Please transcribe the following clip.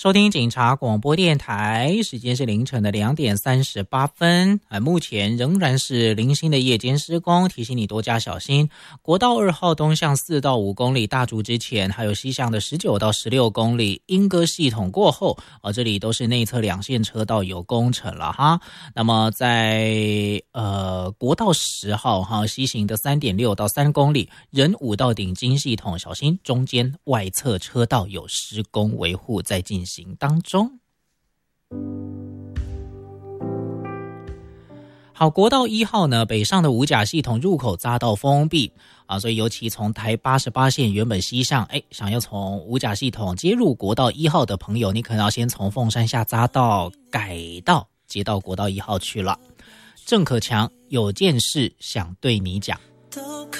收听警察广播电台，时间是凌晨的2点38分。目前仍然是零星的夜间施工，提醒你多加小心。国道2号东向4到5公里大竹之前，还有西向的19到16公里莺歌系统过后，这里都是内侧2线车道有工程了哈。那么在国道10号哈西行的3.6到3公里，仁武到顶金系统小心中间外侧车道有施工维护在进行当中。好，国道1号呢，北上的五甲系统入口匝道封闭所以尤其从台88线原本西向，想要从五甲系统接入国道1号的朋友，你可能要先从凤山下匝道改道接到国道1号去了。郑可强有件事想对你讲。 都可